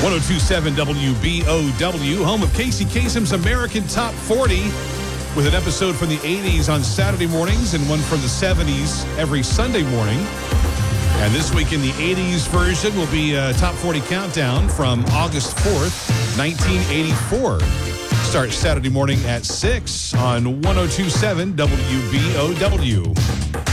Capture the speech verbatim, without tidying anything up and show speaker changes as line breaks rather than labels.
oh two point seven W B O W, home of Casey Kasem's American Top forty, with an episode from the eighties on Saturday mornings and one from the seventies every Sunday morning. And this week in the eighties version will be a Top forty countdown from August fourth, nineteen eighty-four. Starts Saturday morning at six on one oh two point seven W B O W.